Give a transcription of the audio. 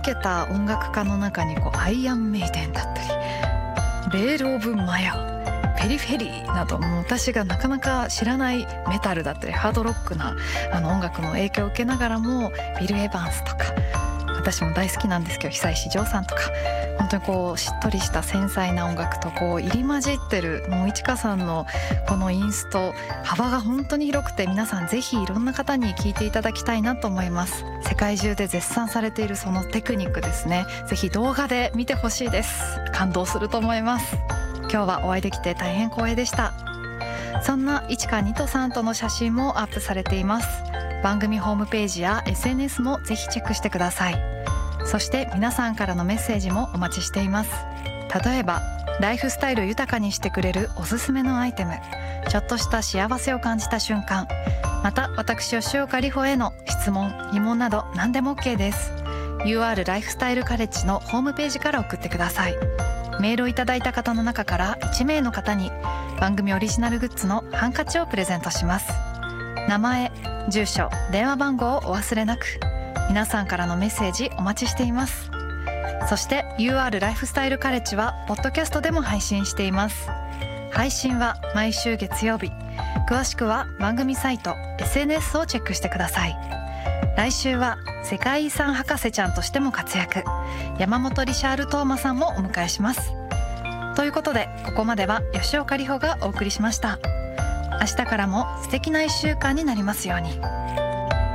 受けた音楽家の中にアイアンメイデンだったりベール・オブ・マヤ、ペリフェリーなど、もう私がなかなか知らないメタルだったりハードロックな音楽の影響を受けながらも、ビル・エヴァンスとか、私も大好きなんですけど久石譲さんとか、本当にしっとりした繊細な音楽と入り混じってる、もういちかさんのこのインスト幅が本当に広くて、皆さんぜひいろんな方に聴いていただきたいなと思います。世界中で絶賛されているそのテクニックですね、ぜひ動画で見てほしいです。感動すると思います。今日はお会いできて大変光栄でした。そんないちかにとさんとの写真もアップされています。番組ホームページや SNS もぜひチェックしてください。そして皆さんからのメッセージもお待ちしています。例えばライフスタイルを豊かにしてくれるおすすめのアイテム、ちょっとした幸せを感じた瞬間、また私吉岡里帆への質問疑問など何でも OK です。 UR ライフスタイルカレッジのホームページから送ってください。メールをいただいた方の中から1名の方に番組オリジナルグッズのハンカチをプレゼントします。名前、住所、電話番号をお忘れなく。皆さんからのメッセージお待ちしています。そして UR ライフスタイルカレッジはポッドキャストでも配信しています。配信は毎週月曜日。詳しくは番組サイト SNS をチェックしてください。来週は世界遺産博士ちゃんとしても活躍、山本リシャール・トーマさんもお迎えします。ということでここまでは吉岡里帆がお送りしました。明日からも素敵な1週間になりますように。